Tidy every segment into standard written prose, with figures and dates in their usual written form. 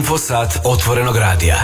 Infosat otvorenog radija.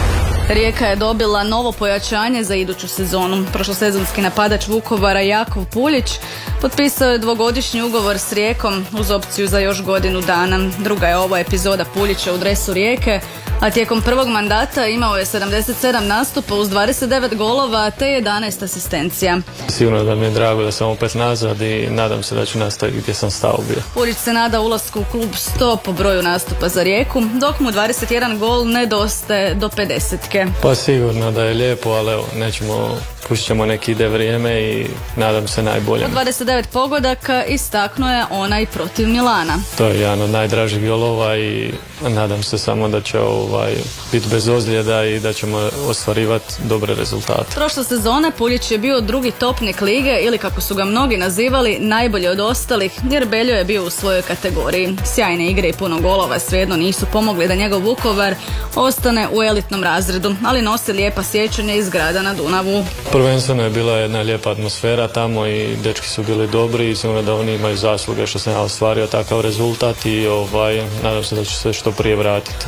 Rijeka je dobila novo pojačanje za iduću sezonu. Prošlosezonski napadač Vukovara Jakov Puljić potpisao je dvogodišnji ugovor s Rijekom uz opciju za još godinu dana. Druga je ovo epizoda Puljića u dresu Rijeke, a tijekom prvog mandata imao je 77 nastupa uz 29 golova te 11 asistencija. Sigurno da mi je drago da sam opet nazad i nadam se da ću nastaviti gdje sam stao bio. Puljić se nada ulasku u klub 100 po broju nastupa za Rijeku, dok mu 21 gol nedostaje do 50-ke. Pa sigurno da je lijepo, ali evo, pustit ćemo neki ide vrijeme i nadam se najbolje. Od 29 pogodaka istaknuo je onaj protiv Milana. To je jedan od najdražih golova i nadam se samo da će biti bez ozljeda i da ćemo ostvarivati dobre rezultate. Prošle sezone Puljić je bio drugi topnik lige ili kako su ga mnogi nazivali najbolji od ostalih jer Beljo je bio u svojoj kategoriji. Sjajne igre i puno golova svejedno nisu pomogli da njegov Vukovar ostane u elitnom razredu, ali nosi lijepa sjećanja iz grada na Dunavu. Prvenstveno je bila jedna lijepa atmosfera tamo i dečki su bili dobri i sigurno da oni imaju zasluge što sam ja ostvario takav rezultat i nadam se da će se što prije vratiti.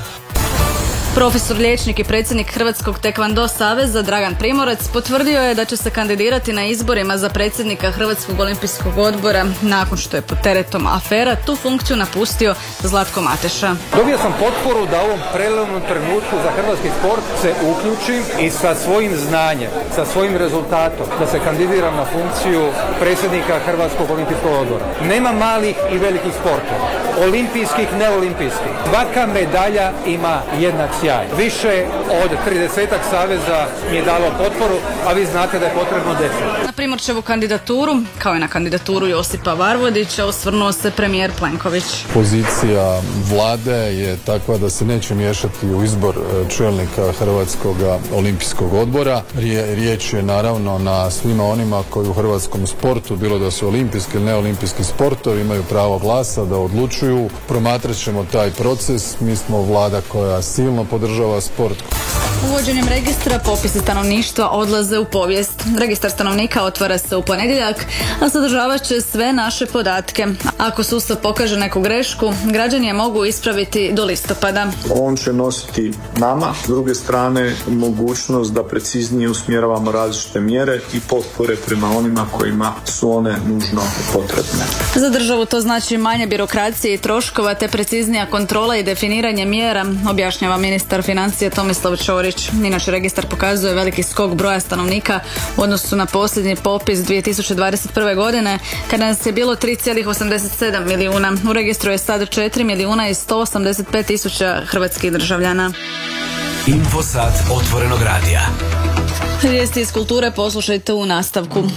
Profesor liječnik i predsjednik Hrvatskog tekvando saveza Dragan Primorac potvrdio je da će se kandidirati na izborima za predsjednika Hrvatskog olimpijskog odbora nakon što je pod teretom afera tu funkciju napustio Zlatko Mateša. Dobio sam potporu da u ovom prelomnom trenutku za hrvatski sport se uključim i sa svojim znanjem, sa svojim rezultatom da se kandidiram na funkciju predsjednika Hrvatskog olimpijskog odbora. Nema malih i velikih sportova, olimpijskih, neolimpijskih. Svaka medalja ima jednak sjaj. Više od 30-ak saveza mi je dalo potporu, a vi znate da je potrebno 10. Na Primorčevu kandidaturu, kao i na kandidaturu Josipa Varvodića, osvrnuo se premijer Plenković. Pozicija vlade je takva da se neće miješati u izbor čelnika Hrvatskog olimpijskog odbora. Riječ je naravno na svima onima koji u hrvatskom sportu, bilo da su olimpijski ili neolimpijski sportovi, imaju pravo glasa da odlučuju. Promatrat ćemo taj proces. Mi smo vlada koja silno podržava sport. Uvođenjem registra popisi stanovništva odlaze u povijest. Registar stanovnika otvara se u ponedjeljak, a sadržavat će sve naše podatke. Ako sustav pokaže neku grešku, građani je mogu ispraviti do listopada. On će nositi nama, s druge strane, mogućnost da preciznije usmjeravamo različite mjere i potpore prema onima kojima su one nužno potrebne. Za državu to znači manje birokracije i troškova te preciznija kontrola i definiranje mjera, objašnjava ministar financija Tomislav Ćorić. Inače, registar pokazuje veliki skok broja stanovnika u odnosu na posljednji popis 2021. godine, kada nas je bilo 3,87 milijuna. U registru je sad 4 milijuna i 185 tisuća hrvatskih državljana. Infosat otvorenog radija. Vijesti iz kulture poslušajte u nastavku.